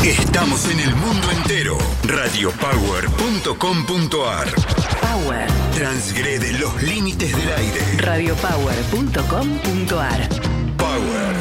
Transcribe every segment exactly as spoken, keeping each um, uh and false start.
Estamos en el mundo entero. radio power punto com punto a r. Power. Transgrede los límites del aire. radio power punto com punto a r. Power.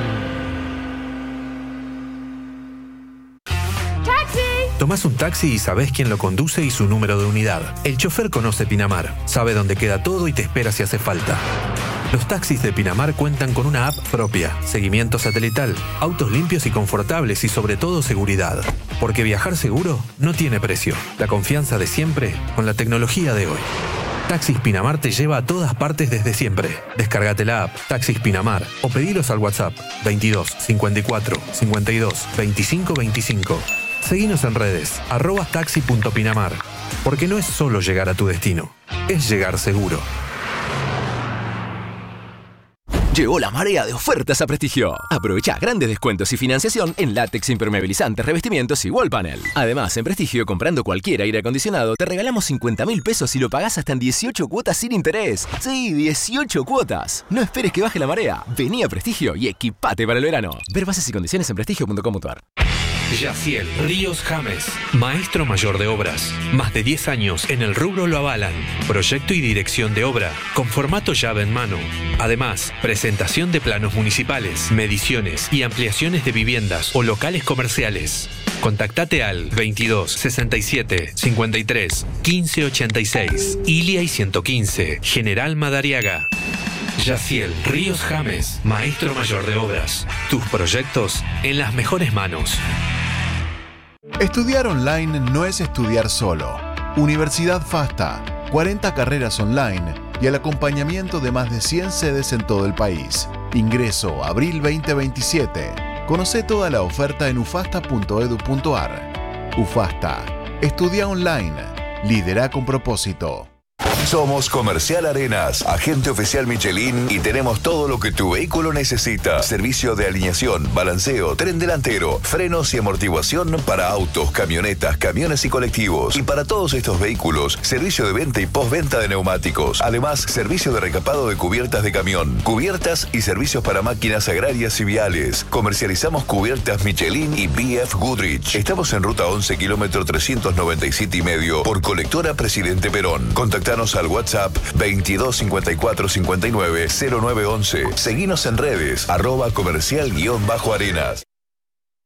Tomás un taxi y sabés quién lo conduce y su número de unidad. El chofer conoce Pinamar, sabe dónde queda todo y te espera si hace falta. Los taxis de Pinamar cuentan con una app propia, seguimiento satelital, autos limpios y confortables y sobre todo seguridad. Porque viajar seguro no tiene precio. La confianza de siempre con la tecnología de hoy. Taxis Pinamar te lleva a todas partes desde siempre. Descárgate la app Taxis Pinamar o pedilos al WhatsApp veintidós, cincuenta y cuatro, cincuenta y dos, veinticinco, veinticinco. Seguinos en redes, arroba taxi.pinamar, porque no es solo llegar a tu destino, es llegar seguro. Llegó la marea de ofertas a Prestigio. Aprovecha grandes descuentos y financiación en látex, impermeabilizantes, revestimientos y wall panel. Además, en Prestigio, comprando cualquier aire acondicionado, te regalamos cincuenta mil pesos y lo pagás hasta en dieciocho cuotas sin interés. Sí, dieciocho cuotas. No esperes que baje la marea. Vení a Prestigio y equipate para el verano. Ver bases y condiciones en prestigio punto com punto a r. Yaciel Ríos James, maestro mayor de obras. Más de diez años en el rubro lo avalan. Proyecto y dirección de obra, con formato llave en mano. Además, presentación de planos municipales, mediciones y ampliaciones de viviendas o locales comerciales. Contactate al veintidós, sesenta y siete, cincuenta y tres, quince ochenta y seis. Ilia y ciento quince, General Madariaga. Yaciel Ríos James, maestro mayor de obras. Tus proyectos en las mejores manos. Estudiar online no es estudiar solo. Universidad FASTA, cuarenta carreras online y el acompañamiento de más de cien sedes en todo el país. Ingreso abril veinte veintisiete. Conoce toda la oferta en ufasta punto edu punto a r. UFASTA, estudia online, lidera con propósito. Somos Comercial Arenas, agente oficial Michelin y tenemos todo lo que tu vehículo necesita. Servicio de alineación, balanceo, tren delantero, frenos y amortiguación para autos, camionetas, camiones y colectivos. Y para todos estos vehículos, servicio de venta y postventa de neumáticos. Además, servicio de recapado de cubiertas de camión, cubiertas y servicios para máquinas agrarias y viales. Comercializamos cubiertas Michelin y B F Goodrich. Estamos en ruta once, kilómetro trescientos noventa y siete y medio por colectora Presidente Perón. Contactanos al WhatsApp veintidós, cincuenta y cuatro, cincuenta y nueve, cero nueve once. Seguinos en redes, arroba comercial guión bajo arenas.